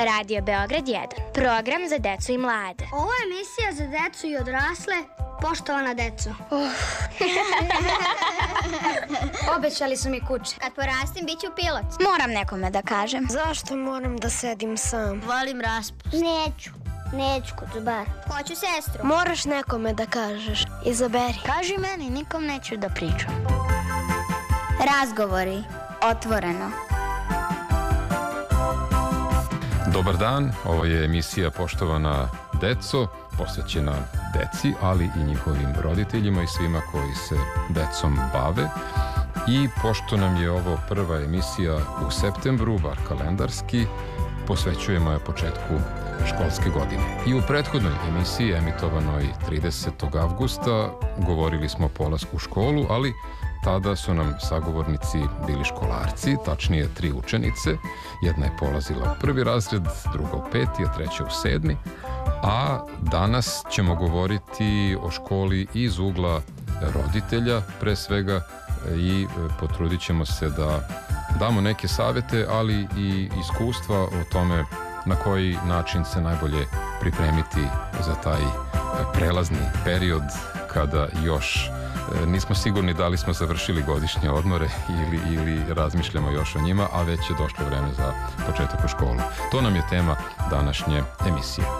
Radio Beograd 1. Program za decu i mlade. Ovo je emisija za decu i odrasle. Poštovana deco. Obećali su mi kuće. Kad porastim, bit ću pilot. Moram nekome da kažem. Zašto moram da sedim sam? Volim raspust. Neću kod zubara. Hoću sestru. Moraš nekome da kažeš. Izaberi. Kaži meni, nikom neću da pričam. Razgovori. Otvoreno. Dobar dan, ovo je emisija Poštovana deco, posvećena deci, ali i njihovim roditeljima i svima koji se decom bave. I pošto nam je ovo prva emisija u septembru, bar kalendarski, posvećujemo je početku školske godine. I u prethodnoj emisiji, emitovanoj 30. avgusta, govorili smo o polasku u školu, ali tada su nam sagovornici bili školarci, tačnije 3 učenice. Jedna je polazila u 1. razred, druga u 5. a 3. u 7. A danas ćemo govoriti o školi iz ugla roditelja, pre svega, i potrudit ćemo se da damo neke savete, ali i iskustva o tome na koji način se najbolje pripremiti za taj prelazni period kada još nismo sigurni da li smo završili godišnje odmore ili razmišljamo još o njima, a već je došlo vreme za početak u školu. To nam je tema današnje emisije.